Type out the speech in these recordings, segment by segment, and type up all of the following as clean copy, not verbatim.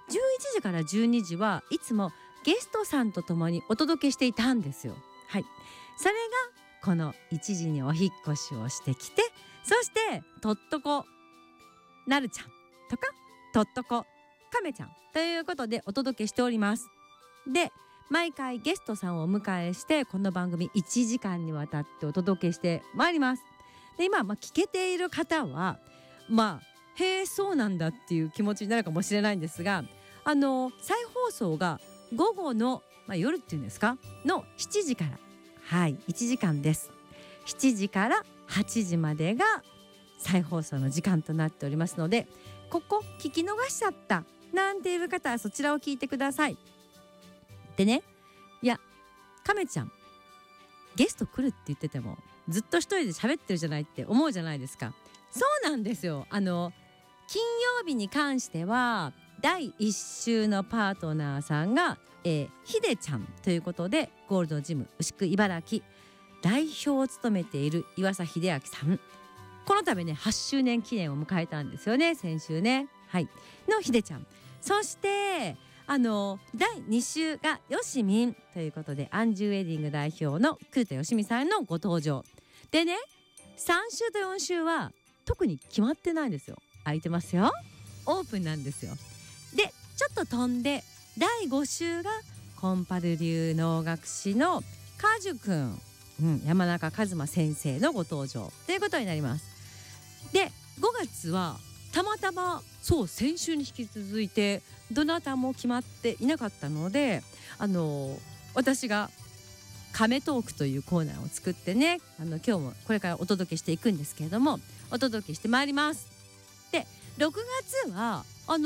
時から12時はいつもゲストさんと共にお届けしていたんですよ。はい、それがこの1時にお引っ越しをしてきて、そしてとっとこなるちゃんとかとっとこかめちゃんということでお届けしております。で、毎回ゲストさんをお迎えしてこの番組1時間にわたってお届けしてまいります。で、今、聞けている方はへえそうなんだっていう気持ちになるかもしれないんですが、再放送が午後の、夜っていうんですかの7時から、はい、1時間です。7時から8時までが再放送の時間となっておりますので、ここ聞き逃しちゃったなんていう方はそちらを聞いてください。でね、いや亀ちゃんゲスト来るって言っててもずっと一人で喋ってるじゃないって思うじゃないですか。そうなんですよ。金曜日に関しては第1週のパートナーさんが、ひでちゃんということで、ゴールドジム牛久茨城代表を務めている岩佐秀明さん、この度ね8周年記念を迎えたんですよね、先週ね。はい、のひでちゃん。そして第2週がよしみんということで、アンジュウェディング代表の古田よしみさんのご登場でね、3週と4週は特に決まってないんですよ。空いてますよ。オープンなんですよ。で、ちょっと飛んで第5週がコンパル流能楽師のカジュくん、山中一馬先生のご登場ということになります。で、5月はたまたまそう先週に引き続いてどなたも決まっていなかったので、私がカメトークというコーナーを作ってね、今日もこれからお届けしていくんですけれども、お届けしてまいります。で、6月は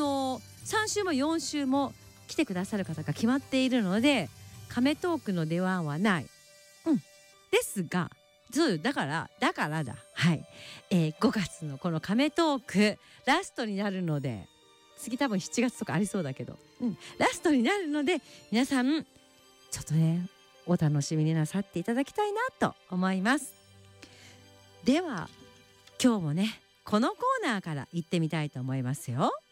3週も4週も来てくださる方が決まっているので、カメトークの出番はない、ですが、だからはい、5月のこのカメトークラストになるので、次多分7月とかありそうだけど、ラストになるので、皆さんちょっとねお楽しみになさっていただきたいなと思います。では今日もねこのコーナーから行ってみたいと思いますよ。